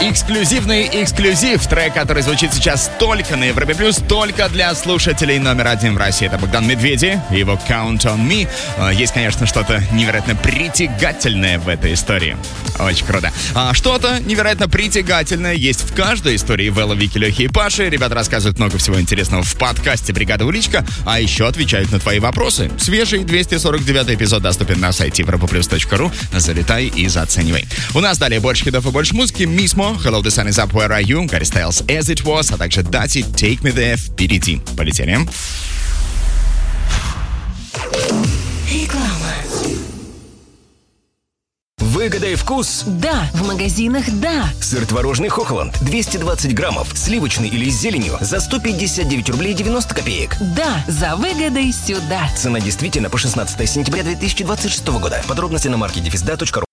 Эксклюзивный эксклюзив. Трек, который звучит сейчас только на Европе Плюс, только для слушателей номер один в России. Это Богдан Медведи и его Count on Me. Есть, конечно, что-то невероятно притягательное в этой истории. Очень круто. Что-то невероятно притягательное есть в каждой истории Вэлла, Вики, Лехи и Паши. Ребята рассказывают много всего интересного в подкасте «Бригада Уличка», а еще отвечают на твои вопросы. Свежий 249 эпизод доступен на сайте europaplus.ru. Залетай и заценивай. У нас далее больше хитов и больше музыки. Мисмо, Hello, the Sun is Up, Where Are You, Гарри Стайлз, As It Was, а также Дати, Take Me There впереди. Полетели. Реклама. Выгадай вкус. Да, в магазинах да. Сыр творожный Хохланд 220 граммов, сливочный или с зеленью за 159 рублей 90 копеек. Да, за выгодой сюда. Цена действительно по 16 сентября 2026 года. Подробности на маркете fsda.ru.